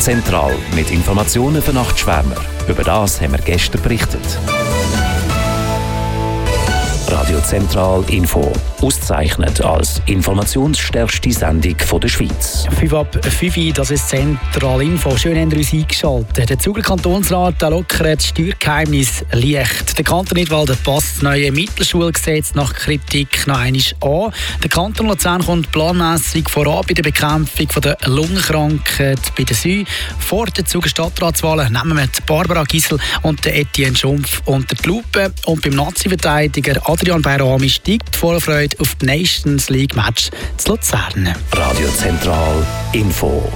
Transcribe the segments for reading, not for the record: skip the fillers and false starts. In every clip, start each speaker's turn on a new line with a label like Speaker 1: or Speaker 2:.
Speaker 1: Zentral mit Informationen für Nachtschwärmer. Über das haben wir gestern berichtet. Radio Zentral Info. Auszeichnet als informationsstärkste Sendung der Schweiz.
Speaker 2: 5 ab 5, das ist Zentral Info. Schön haben wir uns eingeschaltet. Der Zuger Kantonsrat lockert das Steuergeheimnis leicht. Der Kanton Nidwalden passt das neue Mittelschulgesetz nach Kritik noch einmal an. Der Kanton Luzern kommt planmässig voran bei der Bekämpfung der Lungenkrankheit bei der Süd. Vor den Zuger Stadtratswahlen nehmen wir die Barbara Gisel und den Etienne Schumpf unter die Lupe. Und beim Nazi-Verteidiger Adrian Bayrami steigt die Vorfreude auf die Nations League Match zu Luzern.
Speaker 1: Radio Zentral Info.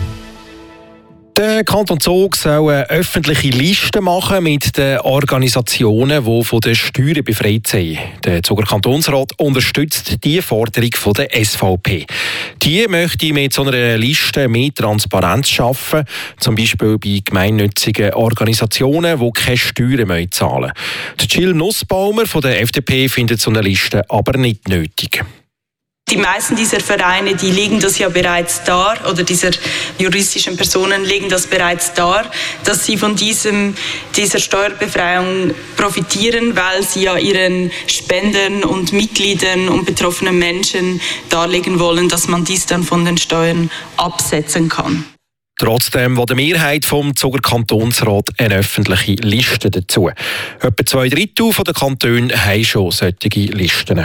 Speaker 3: Der Kanton Zug soll eine öffentliche Liste machen mit den Organisationen, die von den Steuern befreit sind. Der Zuger Kantonsrat unterstützt die Forderung von der SVP. Die möchte mit so einer Liste mehr Transparenz schaffen, zum Beispiel bei gemeinnützigen Organisationen, die keine Steuern zahlen müssen. Jill Nussbaumer von der FDP findet so eine Liste aber nicht nötig.
Speaker 4: Die meisten dieser Vereine, die legen das ja bereits dar, oder dieser juristischen Personen legen das bereits dar, dass sie von dieser Steuerbefreiung profitieren, weil sie ja ihren Spendern und Mitgliedern und betroffenen Menschen darlegen wollen, dass man dies dann von den Steuern absetzen kann.
Speaker 3: Trotzdem will die Mehrheit vom Zuger Kantonsrat eine öffentliche Liste dazu. Etwa 2/3 der Kantone haben schon solche Listen.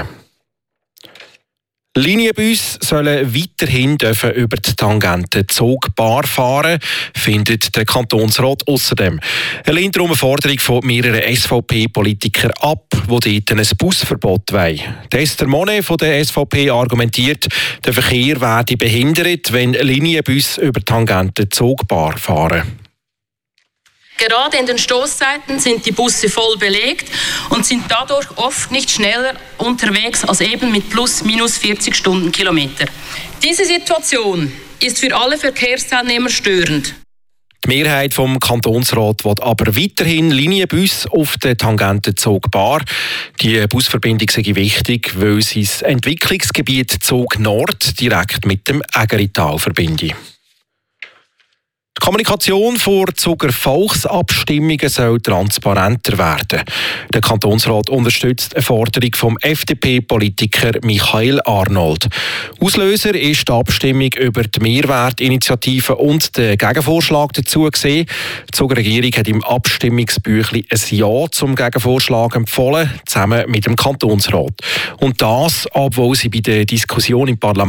Speaker 3: Linienbusse sollen weiterhin über die Tangente Zug-Bar fahren, findet der Kantonsrat außerdem. Er lehnt darum eine Forderung von mehreren SVP-Politikern ab, die dort ein Busverbot wollen. Esther Monet von der SVP argumentiert, der Verkehr werde behindert, wenn Linienbusse über die Tangente Zug-Bar fahren.
Speaker 5: Gerade in den Stoßzeiten sind die Busse voll belegt und sind dadurch oft nicht schneller unterwegs als eben mit plus/minus 40 Stundenkilometer. Diese Situation ist für alle Verkehrsteilnehmer störend.
Speaker 3: Die Mehrheit vom Kantonsrat will aber weiterhin Linienbusse auf der Tangente Zug-Bar. Die Busverbindung sei wichtig, weil sie das Entwicklungsgebiet Zug Nord direkt mit dem Ägerital verbinde. Die Kommunikation vor Zuger Volksabstimmungen soll transparenter werden. Der Kantonsrat unterstützt eine Forderung vom FDP-Politiker Michael Arnold. Auslöser ist die Abstimmung über die Mehrwertinitiative und den Gegenvorschlag dazu gesehen. Die Zuger Regierung hat im Abstimmungsbüchlein ein Ja zum Gegenvorschlag empfohlen, zusammen mit dem Kantonsrat. Und das, obwohl sie bei der Diskussion im Parlament